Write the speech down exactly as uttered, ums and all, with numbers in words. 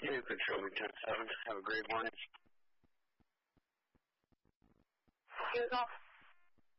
Hey, Control Me ten seven. Have a great morning. Google.